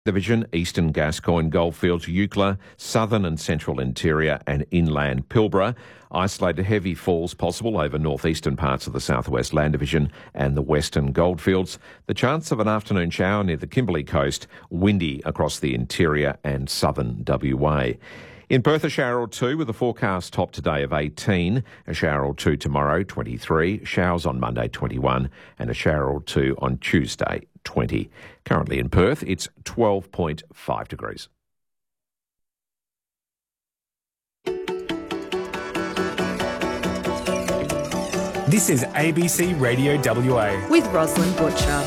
Division, Eastern Gascoyne, Goldfields, Eucla, Southern and Central Interior and Inland Pilbara. Isolated heavy falls possible over northeastern parts of the Southwest Land Division and the Western Goldfields. The chance of an afternoon shower near the Kimberley coast, windy across the interior and southern WA. In Perth, a shower or two with a forecast top today of 18, a shower or two tomorrow, 23, showers on Monday, 21, and a shower or two on Tuesday, 20. Currently in Perth, it's 12.5 degrees. This is ABC Radio WA. With Rosalind Butcher.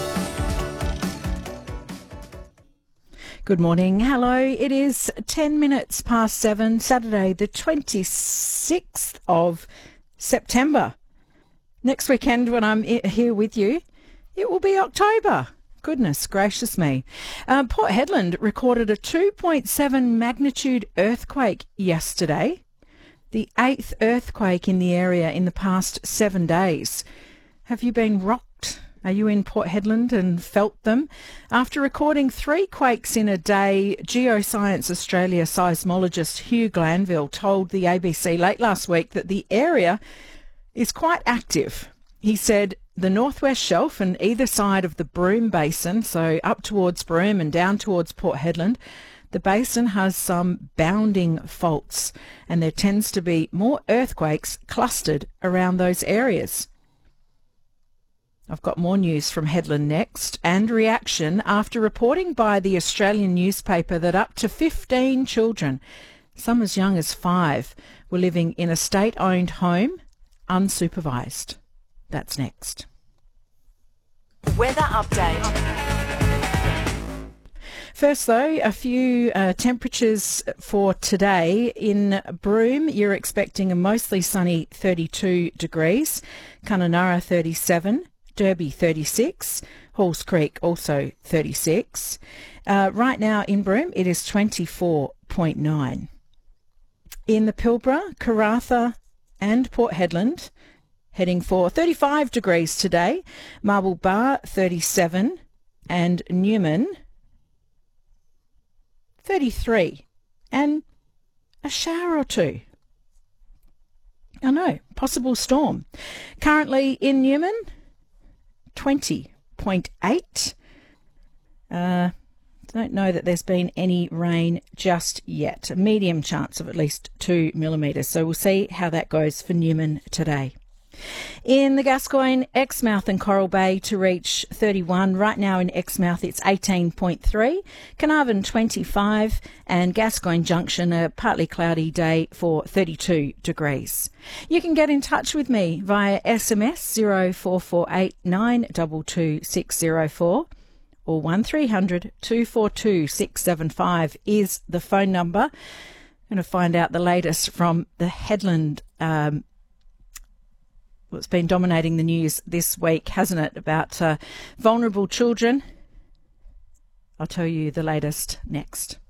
Good morning. Hello. It is 10 minutes past 7, Saturday, the 26th of September. Next weekend, when I'm here with you, it will be October. Goodness gracious me. Port Hedland recorded a 2.7 magnitude earthquake yesterday, the 8th earthquake in the area in the past 7 days. Have you been rocked? Are you in Port Hedland and felt them? After recording 3 quakes in a day, Geoscience Australia seismologist Hugh Glanville told the ABC late last week that the area is quite active. He said the Northwest Shelf and either side of the Broome Basin, so up towards Broome and down towards Port Hedland, the basin has some bounding faults and there tends to be more earthquakes clustered around those areas. I've got more news from Hedland next, and reaction after reporting by the Australian newspaper that up to 15 children, some as young as 5, were living in a state-owned home unsupervised. That's next. Weather update. First, though, a few temperatures for today. In Broome, you're expecting a mostly sunny 32 degrees, Kununurra 37, Derby 36, Halls Creek also 36. Right now in Broome, it is 24.9. In the Pilbara, Karratha and Port Hedland, heading for 35 degrees today, Marble Bar 37 and Newman 33, and a shower or two. I know, possible storm. Currently in Newman, 20.8. Don't know that there's been any rain just yet. A medium chance of at least 2 millimetres. So we'll see how that goes for Newman today. In the Gascoyne, Exmouth and Coral Bay to reach 31. Right now in Exmouth it's 18.3. Carnarvon 25 and Gascoyne Junction a partly cloudy day for 32 degrees. You can get in touch with me via SMS 0448 922 604 or 1300 242 675 is the phone number. I'm going to find out the latest from the Hedland it's been dominating the news this week, hasn't it, about vulnerable children. I'll tell you the latest next.